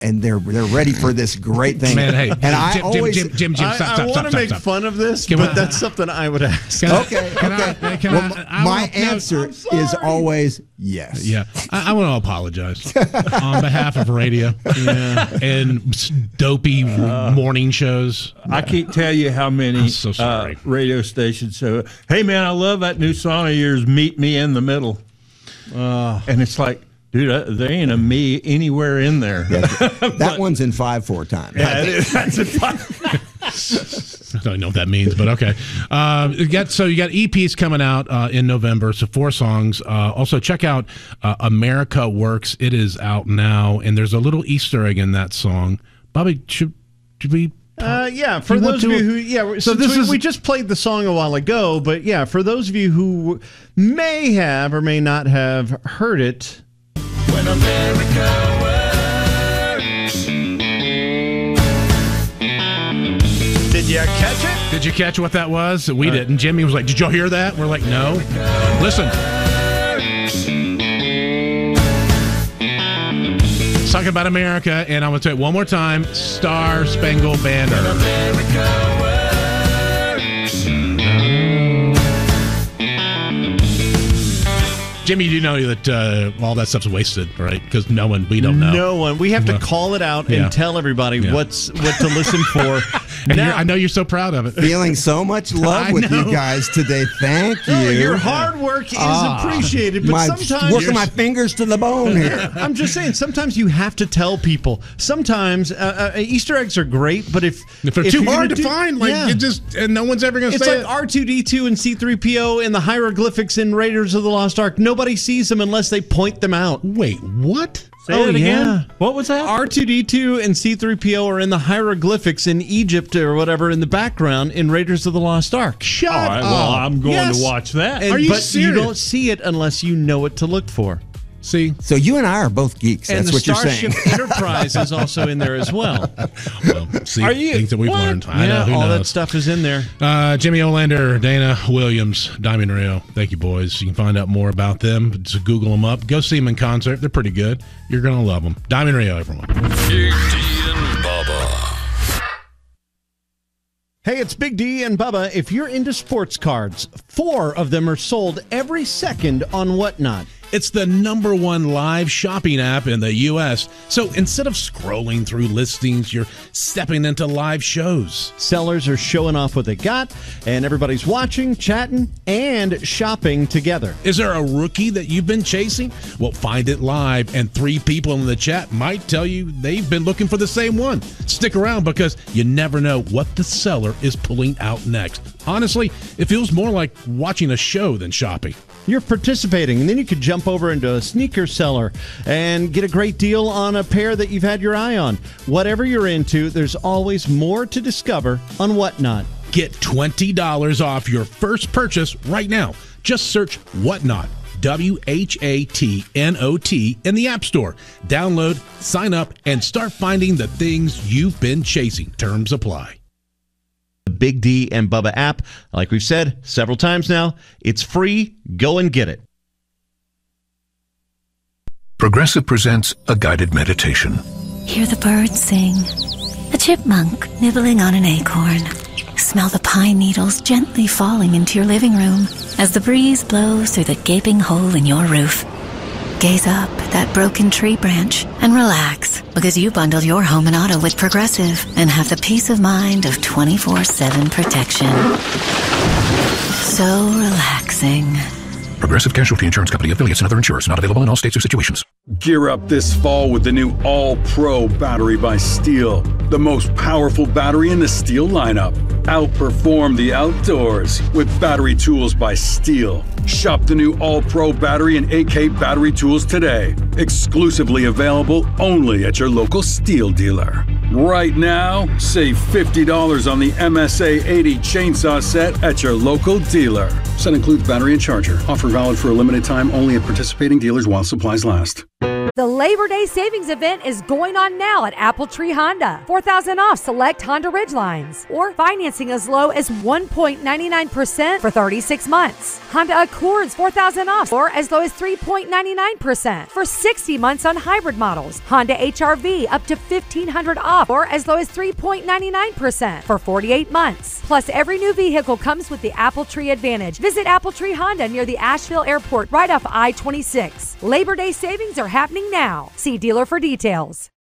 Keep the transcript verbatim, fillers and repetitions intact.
and they're they're ready for this great thing. Man, hey, and I Jim, always Jim, Jim, Jim, Jim, I, stop, I stop, want stop, to stop, make stop. fun of this, Can but I- that's something I would ask. Can I- okay. Can I- okay. can well, I- I my want- no, answer I'm sorry. is always yes. Yeah, I, I want to apologize on behalf of radio yeah. and dopey Uh, morning shows. I can't tell you how many I'm so sorry. Uh, radio stations. So, hey, man, I love that new song of yours, Meet Me in the Middle. Uh, and it's like, dude, uh, there ain't a me anywhere in there. Yeah, that one's in five four times. Yeah, it is. That's a five. I don't know what that means, but okay. Uh, you got, so you got E Ps coming out uh, in November, so four songs. Uh, also, check out uh, America Works. It is out now, and there's a little Easter egg in that song. Bobby, should, should we... Uh, yeah, for You want those of to- you who, yeah, So so this we, is- we just played the song a while ago, but yeah, for those of you who may have or may not have heard it. When America works. Did you catch it? Did you catch what that was? We didn't. Jimmy was like, did y'all hear that? We're like, no. Listen. It's talking about America, and I'm going to tell you one more time, Star Spangled Banner. America works. Jimmy, you do know that uh, all that stuff's wasted, right? Because no one, we don't know. No one. We have to No. call it out Yeah. and tell everybody Yeah. what's what to listen for. And Now- you're, I know you're so proud of it. Feeling so much love I with know. you guys today. Thank you. Oh, your hard work is Ah, appreciated, but my, sometimes working my fingers to the bone here. I'm just saying, sometimes you have to tell people. Sometimes uh, uh, Easter eggs are great, but if If they're if too you're hard gonna to do- find, like, yeah. you just, and no one's ever going to It's say like it. R two D two and C three P O and the hieroglyphics in Raiders of the Lost Ark. Nobody sees them unless they point them out. Wait, what? Say Oh, it again. yeah. What was that? R two D two and C three P O are in the hieroglyphics in Egypt or whatever in the background in Raiders of the Lost Ark. Shut All right, well, up. I'm going Yes. to watch that. And- Are you but serious? you don't see it unless you know what to look for. See? So you and I are both geeks. And That's the what you're Starship saying. Enterprise is also in there as well. Well, see, Are you- things that we've what? learned. I yeah, know, who all that knows? stuff is in there. Uh, Jimmy Olander, Dana Williams, Diamond Rio. Thank you, boys. You can find out more about them. Just Google them up. Go see them in concert. They're pretty good. You're going to love them. Diamond Rio, everyone. Big D and Bubba. Hey, it's Big D and Bubba. If you're into sports cards, four of them are sold every second on Whatnot. It's the number one live shopping app in the U S. So instead of scrolling through listings, you're stepping into live shows. Sellers are showing off what they got, and everybody's watching, chatting, and shopping together. Is there a rookie that you've been chasing? Well, find it live, and three people in the chat might tell you they've been looking for the same one. Stick around because you never know what the seller is pulling out next. Honestly, it feels more like watching a show than shopping. You're participating, and then you could jump over into a sneaker seller and get a great deal on a pair that you've had your eye on. Whatever you're into, there's always more to discover on Whatnot. Get twenty dollars off your first purchase right now. Just search Whatnot, W H A T N O T, in the App Store. Download, sign up, and start finding the things you've been chasing. Terms apply. The Big D and Bubba app, like we've said several times now, it's free. Go and get it. Progressive presents a guided meditation. Hear the birds sing. A chipmunk nibbling on an acorn. Smell the pine needles gently falling into your living room as the breeze blows through the gaping hole in your roof. Gaze up at that broken tree branch and relax, because you bundled your home and auto with Progressive and have the peace of mind of twenty-four seven protection. So relaxing. Progressive Casualty Insurance Company, affiliates, and other insurers. Not available in all states or situations. Gear up this fall with the new All-Pro battery by Steel. The most powerful battery in the Steel lineup. Outperform the outdoors with battery tools by Steel. Shop the new All-Pro battery and A K battery tools today. Exclusively available only at your local Steel dealer. Right now, save fifty dollars on the M S A eighty chainsaw set at your local dealer. Set includes battery and charger. Offer valid for a limited time only at participating dealers while supplies last. The Labor Day savings event is going on now at Apple Tree Honda. four thousand dollars off select Honda Ridgelines, or financing as low as one point nine nine percent for thirty-six months. Honda Accords four thousand dollars off, or as low as three point nine nine percent for sixty months on hybrid models. Honda H R V up to fifteen hundred dollars off, or as low as three point nine nine percent for forty-eight months. Plus, every new vehicle comes with the Apple Tree Advantage. Visit Apple Tree Honda near the Asheville Airport right off I twenty-six. Labor Day savings are happening now. See dealer for details.